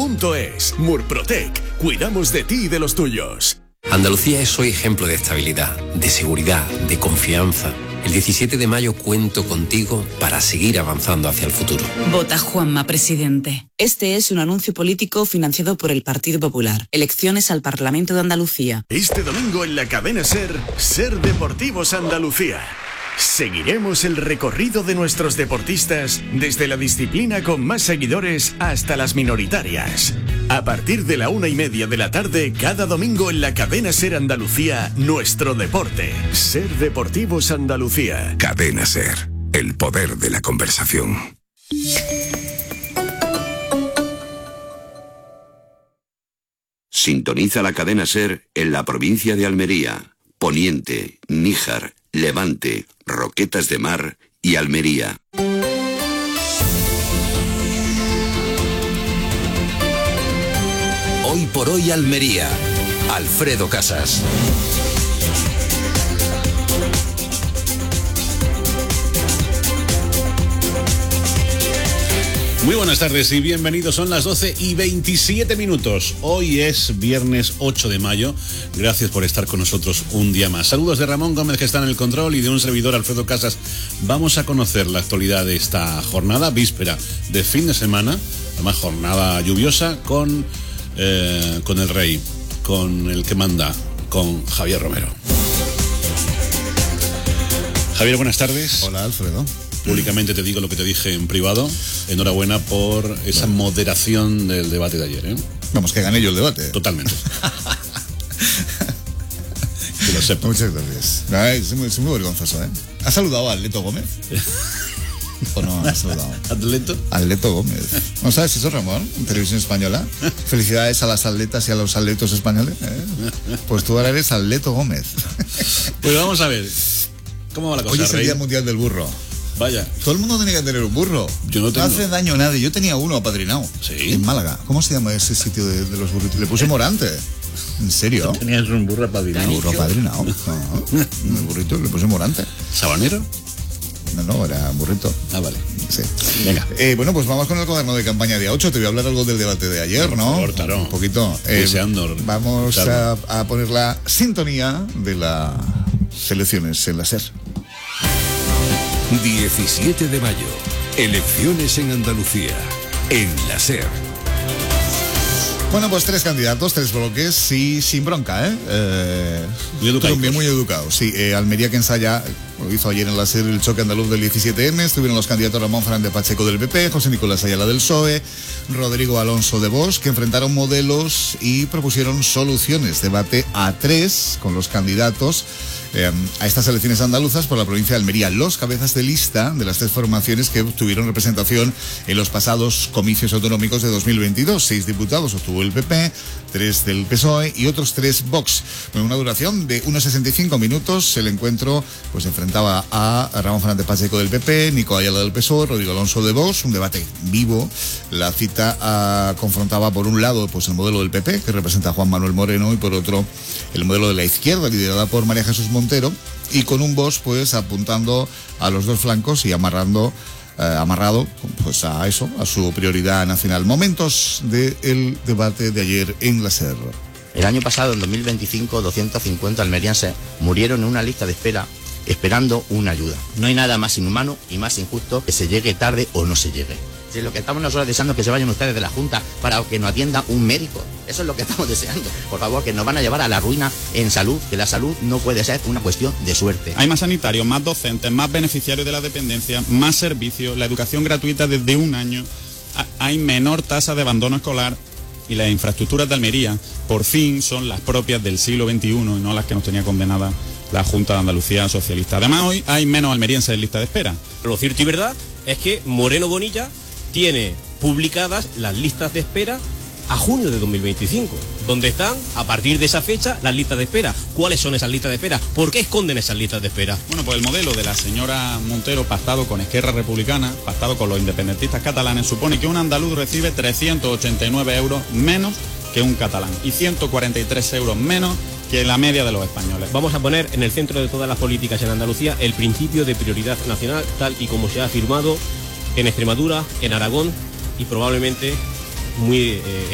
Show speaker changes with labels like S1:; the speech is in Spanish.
S1: Murprotec.es. Murprotec. Cuidamos de ti y de los tuyos.
S2: Andalucía es hoy ejemplo de estabilidad, de seguridad, de confianza. El 17 de mayo cuento contigo para seguir avanzando hacia el futuro.
S3: Vota Juanma, presidente. Este es un anuncio político financiado por el Partido Popular. Elecciones al Parlamento de Andalucía.
S1: Este domingo en la cadena Ser Deportivos Andalucía. Seguiremos el recorrido de nuestros deportistas desde la disciplina con más seguidores hasta las minoritarias. A partir de la 1:30 de la tarde, cada domingo en la cadena Ser Andalucía, nuestro deporte. Ser Deportivos Andalucía.
S4: Cadena Ser, el poder de la conversación.
S5: Sintoniza la cadena Ser en la provincia de Almería, Poniente, Níjar, Levante, Roquetas de Mar y Almería.
S2: Hoy por hoy Almería. Alfredo Casas.
S6: Muy buenas tardes y bienvenidos. Son las 12:27. Hoy es viernes 8 de mayo. Gracias por estar con nosotros un día más. Saludos de Ramón Gómez, que está en el control, y de un servidor, Alfredo Casas. Vamos a conocer la actualidad de esta jornada, víspera de fin de semana, además jornada lluviosa, con el rey, con el que manda, con Javier Romero. Javier, buenas tardes.
S7: Hola, Alfredo.
S6: Públicamente te digo lo que te dije en privado. Enhorabuena por esa moderación del debate de ayer, ¿eh?
S7: Vamos, que gané yo el debate.
S6: Totalmente. Que lo sepa.
S7: Muchas gracias. Es muy vergonzoso, ¿eh? ¿Has saludado a Atleto Gómez? ¿O no has saludado? Atleto Gómez. ¿No sabes eso, Ramón? En Televisión Española. Felicidades a las atletas y a los atletos españoles, ¿eh? Pues tú ahora eres Atleto Gómez.
S6: Pues vamos a ver. ¿Cómo va la cosa,
S7: Hoy es el
S6: Rey?
S7: Día Mundial del Burro.
S6: Vaya.
S7: Todo el mundo tiene que tener un burro.
S6: Yo no tengo.
S7: No hace daño a nadie. Yo tenía uno apadrinado.
S6: ¿Sí?
S7: En Málaga. ¿Cómo se llama ese sitio de los burritos? Le puse Morante. ¿En serio?
S6: ¿Tenías un burro apadrinado?
S7: Un burro apadrinado. Un burrito le puse Morante.
S6: ¿Sabanero?
S7: No, era un burrito.
S6: Ah, vale.
S7: Sí.
S6: Venga.
S7: Bueno, pues vamos con el cuaderno de campaña día 8. Te voy a hablar algo del debate de ayer, ¿no?
S6: Por favor, claro.
S7: Un poquito. Vamos a poner la sintonía de las elecciones en la SER.
S4: 17 de mayo. Elecciones en Andalucía. En la SER.
S7: Bueno, pues 3 candidatos, 3 bloques y sin bronca, ¿eh?
S6: Muy educados.
S7: Muy educados, sí. Almería que ensaya, lo hizo ayer en la SER, el choque andaluz del 17M. Estuvieron los candidatos Ramón Fernández Pacheco del PP, José Nicolás Ayala del PSOE, Rodrigo Alonso de Vox, que enfrentaron modelos y propusieron soluciones. Debate a 3 con los candidatos a estas elecciones andaluzas por la provincia de Almería. Los cabezas de lista de las 3 formaciones que obtuvieron representación en los pasados comicios autonómicos de 2022. 6 diputados obtuvo el PP, 3 del PSOE y otros 3 Vox. Con una duración de unos 65 minutos, el encuentro pues enfrentaba a Ramón Fernández Pacheco del PP, Nico Ayala del PSOE, Rodrigo Alonso de Vox. Un debate vivo. La cita confrontaba por un lado pues el modelo del PP, que representa a Juan Manuel Moreno, y por otro el modelo de la izquierda, liderada por María Jesús Montero, y con un Vox pues apuntando a los 2 flancos y amarrado pues a eso, a su prioridad nacional. Momentos del debate de ayer en la SER.
S8: El año pasado, en 2025, 250 almerienses murieron en una lista de espera esperando una ayuda. No hay nada más inhumano y más injusto que se llegue tarde o no se llegue. Si lo que estamos nosotros deseando es que se vayan ustedes de la Junta para que nos atienda un médico. Eso es lo que estamos deseando. Por favor, que nos van a llevar a la ruina en salud, que la salud no puede ser una cuestión de suerte.
S9: Hay más sanitarios, más docentes, más beneficiarios de la dependencia, más servicios, la educación gratuita desde 1 año, hay menor tasa de abandono escolar, y las infraestructuras de Almería por fin son las propias del siglo XXI y no las que nos tenía condenadas la Junta de Andalucía socialista. Además, hoy hay menos almerienses en lista de espera.
S10: Lo cierto y verdad es que Moreno Bonilla tiene publicadas las listas de espera a junio de 2025, donde están, a partir de esa fecha, las listas de espera. ¿Cuáles son esas listas de espera? ¿Por qué esconden esas listas de espera?
S9: Bueno, pues el modelo de la señora Montero, pactado con Esquerra Republicana, pactado con los independentistas catalanes, supone que un andaluz recibe 389 euros menos que un catalán y 143 euros menos que la media de los españoles.
S10: Vamos a poner en el centro de todas las políticas en Andalucía el principio de prioridad nacional, tal y como se ha afirmado en Extremadura, en Aragón y probablemente muy